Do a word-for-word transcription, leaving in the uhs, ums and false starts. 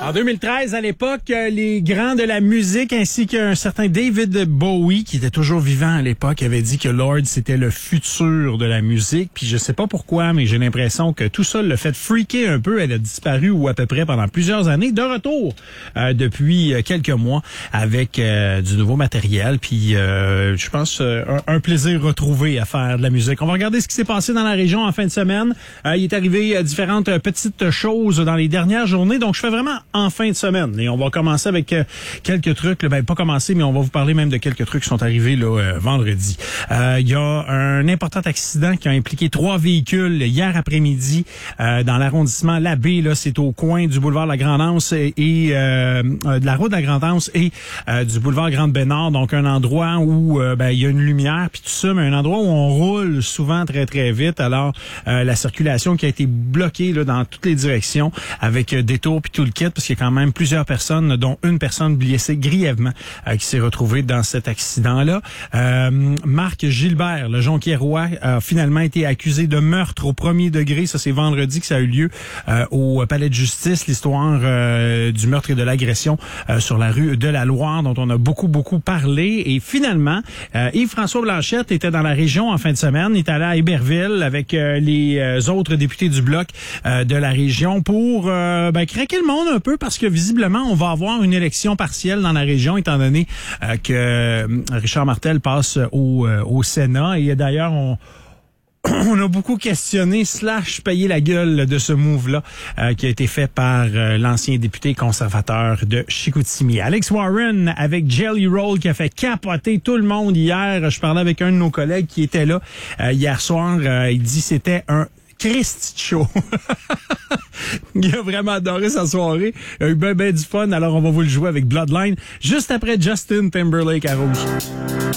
En deux mille treize, à l'époque, les grands de la musique ainsi qu'un certain David Bowie, qui était toujours vivant à l'époque, avait dit que Lord, c'était le futur de la musique. Puis je sais pas pourquoi, mais j'ai l'impression que tout ça le fait freaker un peu. Elle a disparu ou à peu près pendant plusieurs années. De retour euh, depuis quelques mois avec euh, du nouveau matériel. Puis euh, je pense euh, un, un plaisir retrouvé à faire de la musique. On va regarder ce qui s'est passé dans la région en fin de semaine. Euh, il est arrivé euh, différentes petites choses dans les dernières journées. Donc je fais vraiment en fin de semaine. Et on va commencer avec euh, quelques trucs. Là, ben, pas commencer, mais on va vous parler même de quelques trucs qui sont arrivés là euh, vendredi. Il euh, y a un important accident qui a impliqué trois véhicules hier après-midi euh, dans l'arrondissement Labbé. Là, c'est au coin du boulevard La Grande-Anse et, et euh, de la route de la Grande-Anse et euh, du boulevard Grande-Bénard. Donc un endroit où euh, ben il y a une lumière puis tout ça, mais un endroit où on roule souvent très très vite. Alors euh, la circulation qui a été bloquée là dans toutes les directions avec euh, détour puis tout le kit, parce qu'il y a quand même plusieurs personnes, dont une personne blessée grièvement, euh, qui s'est retrouvée dans cet accident-là. Euh, Marc Gilbert, le Jonquiérois, a finalement été accusé de meurtre au premier degré. Ça, c'est vendredi que ça a eu lieu euh, au palais de justice, l'histoire euh, du meurtre et de l'agression euh, sur la rue de la Loire, dont on a beaucoup, beaucoup parlé. Et finalement, euh, Yves-François Blanchette était dans la région en fin de semaine. Il est allé à Héberville avec euh, les euh, autres députés du Bloc euh, de la région pour euh, ben, craquer le monde un peu, parce que visiblement, on va avoir une élection partielle dans la région, étant donné euh, que euh, Richard Martel passe au, euh, au Sénat. Et d'ailleurs, on on a beaucoup questionné slash payé la gueule de ce move-là euh, qui a été fait par euh, l'ancien député conservateur de Chicoutimi. Alex Warren avec Jelly Roll qui a fait capoter tout le monde hier. Je parlais avec un de nos collègues qui était là euh, hier soir. Euh, il dit c'était un Christ show. Il a vraiment adoré sa soirée. Il a eu ben ben du fun. Alors on va vous le jouer avec Bloodline juste après Justin Timberlake à Rouge.